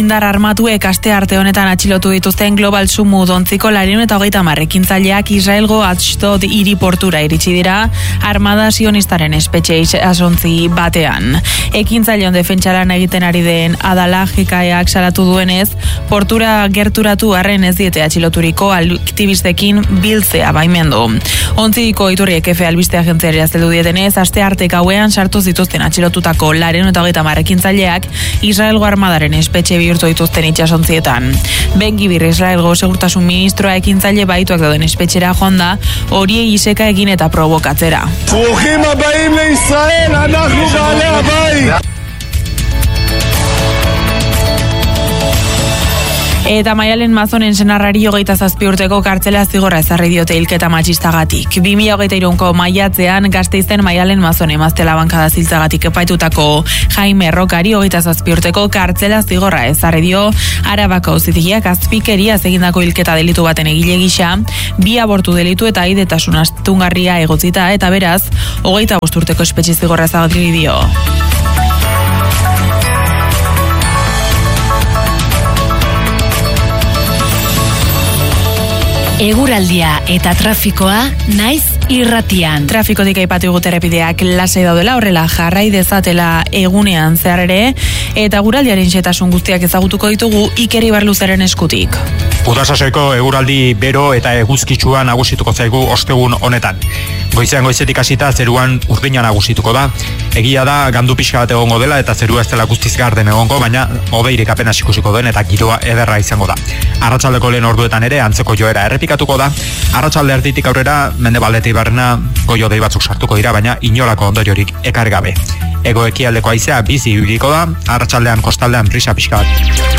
Indar armatuek astearte honetan atxilotu dituzten Global Sumu ontziko 230 ekintzaileak Israelgo Ashdod hiriportura iritsi dira armada sionistaren espetxe asontzi batean. Ekintzaileon defentsalan egiten ari den Adala Jekaeak salatu duenez, portura gerturatu arren ez diete atxiloturiko aktibistekin biltzea baimendu. Ontziko iturriek Efe albiste agentziari azaldu dietenez, astearte gauean sartu zituzten atxilotutako 230 ekintzaileak Israelgo armadaren espetxe bihurtu dituzten itsasontzietan. Ben-Gvir Israelgo segurtasun ministroa ekintzaile baituak dauden espetxera joan da, horiei iseka egin eta provokatzera. ברוכים הבאים לישראל, אנחנו בעלי הבית. Eta Maialen Mazonen senarrari 27 urteko kartzela zigorra ezarri diote hilketa matxistagatik. 2023ko maiatzean Gasteizen Maialen Mazon emazte labankada ziltzagatik epaitutako Jaime Rokari 27 urteko kartzela zigorra ezarri dio Arabako auzitegiak azpikeriaz egindako hilketa delitu baten egile gisa, 2 abortu delitu eta aidetasun astungarria egotzita eta beraz 25 urteko espetxe zigorra ezarri dio. Eguraldia eta trafikoa naiz irratian. Trafikotik aipatu dugu errepideak lasai daudela, horrela jarrai dezatela egunean zehar ere, eta eguraldiaren xehetasun guztiak ezagutuko ditugu Iker Ibarluzaren eskutik. Udasasoiko eguraldi bero eta eguzkitsua nagusituko zaigu ostegun honetan. Goizean goizetik hasita zeruan urdina nagusituko da. Egia da gandu pixka bat egongo dela eta zerua ez dela guztiz garden egongo, baina hodeirik apenas ikusiko den eta giroa ederra izango da. Arratsaldeko lehen orduetan ere antzeko joera errepikatuko da. Arratsalde erditik aurrera mendebaldetik barrena goi hodei batzuk sartuko dira, baina inolako ondoriorik ekarri gabe. Hego ekialdeko haizea bizi ibiliko da, arratsaldean kostaldean brisa pixka bat.